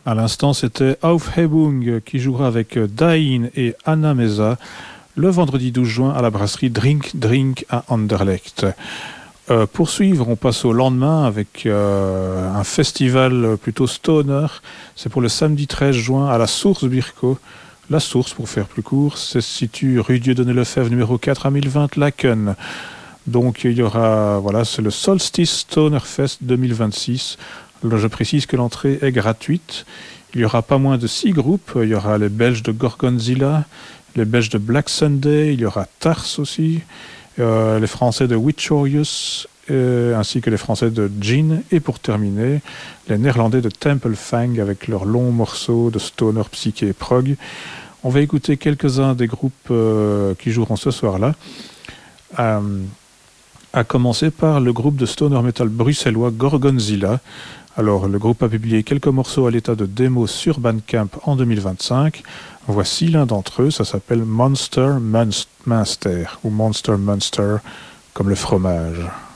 À l'instant, c'était Aufhebung qui jouera avec Dain et Anna Mesa le vendredi 12 juin à la brasserie Drink Drink à Anderlecht. Pour suivre, on passe au lendemain avec un festival plutôt stoner. C'est pour le samedi 13 juin à la Source Birko. La Source, pour faire plus court, se situe rue Dieudonné-Lefebvre, numéro 4 à 1020 Laken. Donc il y aura, voilà, c'est le Solstice Stoner Fest 2026. Là, je précise que l'entrée est gratuite. Il y aura pas moins de 6 groupes. Il y aura les Belges de Gorgonzilla, les Belges de Black Sunday, il y aura Tars aussi, les Français de Witchorius, ainsi que les Français de Gin. Et pour terminer, les Néerlandais de Temple Fang avec leurs longs morceaux de stoner psyché et prog. On va écouter quelques-uns des groupes qui joueront ce soir-là. À commencer par le groupe de stoner metal bruxellois Gorgonzilla. Alors, le groupe a publié quelques morceaux à l'état de démo sur Bandcamp en 2025. Voici l'un d'entre eux, ça s'appelle Monster Munster, ou Monster Munster, comme le fromage.